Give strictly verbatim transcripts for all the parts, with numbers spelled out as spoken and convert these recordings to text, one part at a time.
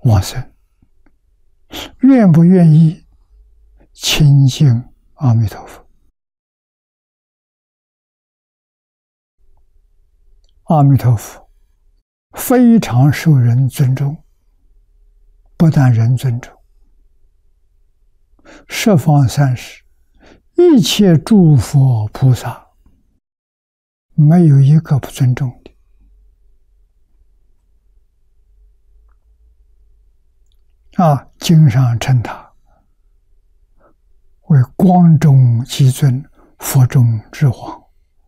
往生，愿不愿意亲近阿弥陀佛？阿弥陀佛非常受人尊重，不但人尊重，十方三世一切诸佛菩萨没有一个不尊重的。啊，经上称他为光中极尊，佛中之王。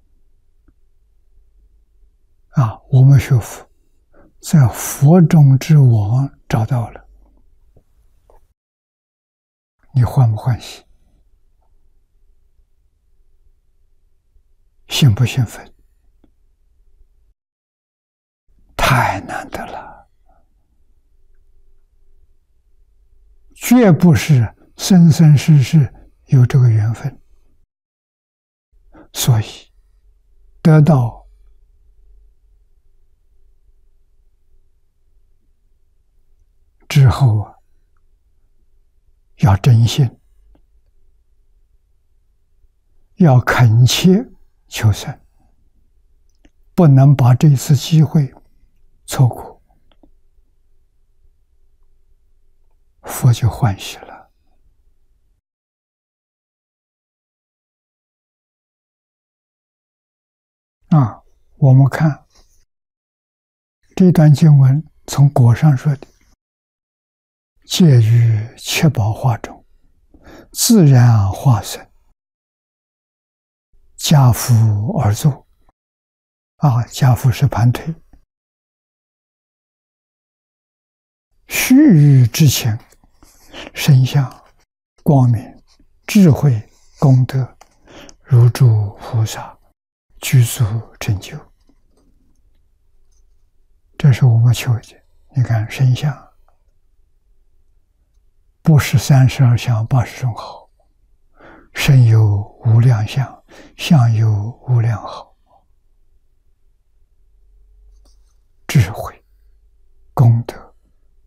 啊，我们学佛在佛中之王找到了，你欢不欢喜？兴不兴奋？太难得了，绝不是生生世世有这个缘分，所以得到之后啊，要真心，要恳切求生，不能把这次机会错过，佛就欢喜了。啊，我们看这段经文，从果上说的，介于七宝化中，自然化身，家父而坐。啊，家父是盘腿，须臾之前，身相、光明、智慧、功德，如诸菩萨具足成就。这是我们求的。你看身相，不是三十二相八十种好，身有无量相，相有无量好。智慧、功德，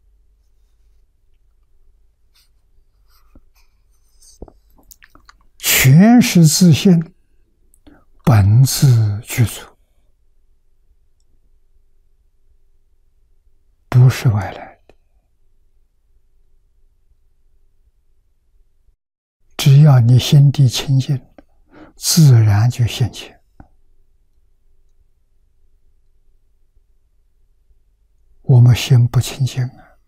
全是自性，本自具足，不是外来的。只要你心地清净，自然就现前。我们心不清净啊，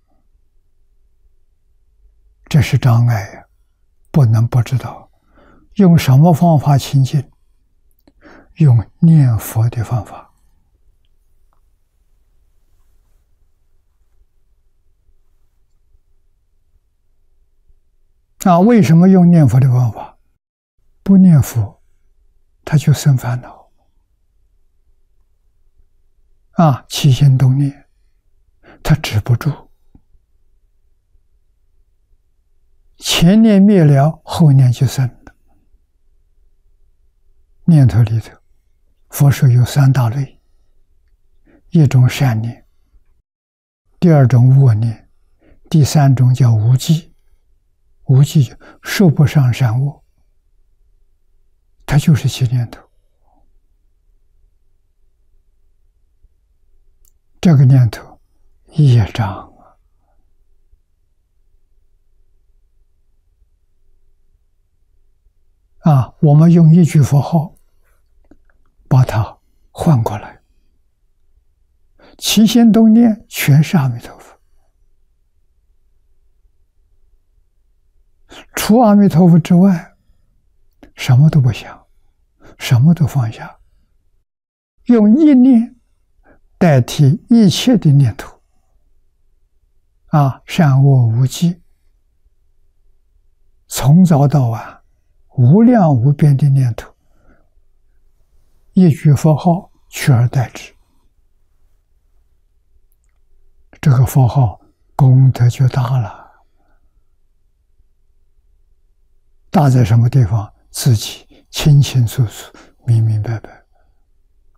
这是障碍啊，不能不知道。用什么方法清净？用念佛的方法。啊，为什么用念佛的方法？不念佛，他就生烦恼。啊，起心动念，他止不住，前念灭了，后念就生了。念头里头，佛说有三大类：一种善念，第二种恶念，第三种叫无记。无记就说不上善恶，它就是起念头。这个念头业障啊！啊，我们用一句佛号把它换过来，起心动念全是阿弥陀佛，除阿弥陀佛之外，什么都不想，什么都放下，用一念代替一切的念头。啊，善恶无记，从早到晚，无量无边的念头，一句佛号取而代之，这个佛号功德就大了。大在什么地方？自己清清楚楚、明明白白。